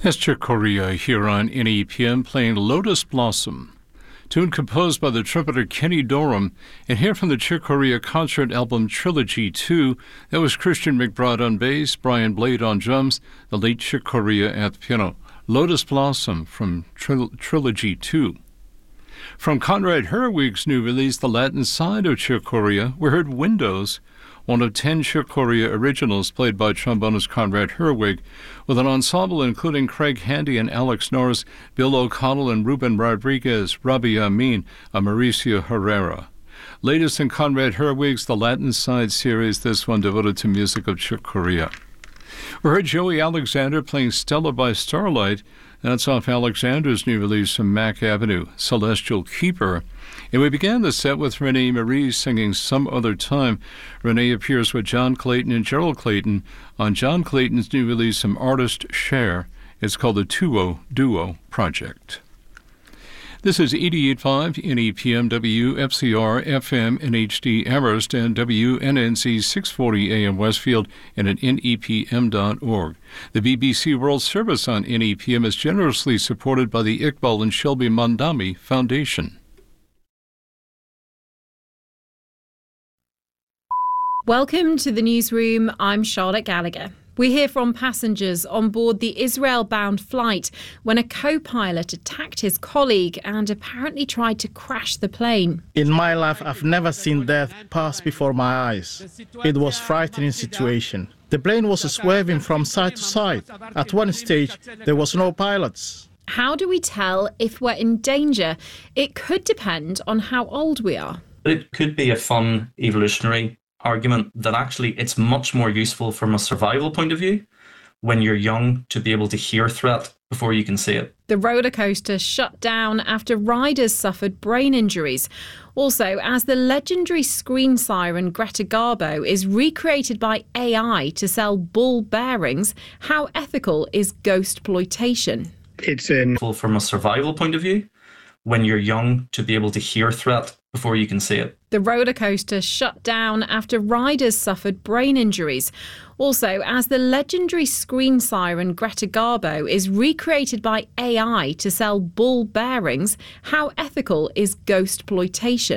That's Chick Corea here on NEPM playing Lotus Blossom, tune composed by the trumpeter Kenny Dorham, and here from the Chick Corea concert album Trilogy 2, that was Christian McBride on bass, Brian Blade on drums, the late Chick Corea at the piano. Lotus Blossom from Trilogy 2. From Conrad Herwig's new release, The Latin Side of Chick Corea, we heard Windows, one of 10 Chick Corea originals played by trombonist Conrad Herwig, with an ensemble including Craig Handy and Alex Norris, Bill O'Connell and Ruben Rodriguez, Rabi Amin, and Mauricio Herrera. Latest in Conrad Herwig's The Latin Side series, this one devoted to music of Chick Corea. We heard Joey Alexander playing Stella by Starlight. That's off Alexander's new release from Mack Avenue, Celestial Keeper. And we began the set with Renee Marie singing Some Other Time. Renee appears with John Clayton and Gerald Clayton on John Clayton's new release from Artist Share. It's called the Tuo Duo Project. This is 88.5 NEPM WFCR FM in HD Amherst and WNNC 640 AM Westfield and at NEPM.org. The BBC World Service on NEPM is generously supported by the Iqbal and Shelby Mandami Foundation. Welcome to the newsroom. I'm Charlotte Gallagher. We hear from passengers on board the Israel-bound flight when a co-pilot attacked his colleague and apparently tried to crash the plane. In my life, I've never seen death pass before my eyes. It was a frightening situation. The plane was swerving from side to side. At one stage, there was no pilots. How do we tell if we're in danger? It could depend on how old we are. It could be a fun evolutionary argument that actually it's much more useful from a survival point of view when you're young to be able to hear threat before you can see it. The roller coaster shut down after riders suffered brain injuries. Also, as the legendary screen siren Greta Garbo is recreated by AI to sell ball bearings, how ethical is ghostploitation? It's from a survival point of view when you're young to be able to hear threat before you can see it. The roller coaster shut down after riders suffered brain injuries. Also, as the legendary screen siren Greta Garbo is recreated by AI to sell ball bearings, how ethical is ghostploitation?